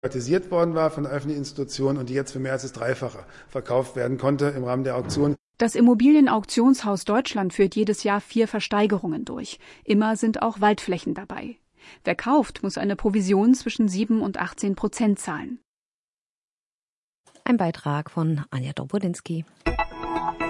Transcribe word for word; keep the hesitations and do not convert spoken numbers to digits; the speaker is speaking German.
privatisiert worden war von der öffentlichen Institution und die jetzt für mehr als das Dreifache verkauft werden konnte im Rahmen der Auktion. Das Immobilienauktionshaus Deutschland führt jedes Jahr vier Versteigerungen durch. Immer sind auch Waldflächen dabei. Wer kauft, muss eine Provision zwischen sieben und achtzehn Prozent zahlen. Ein Beitrag von Anja Dobrodinski.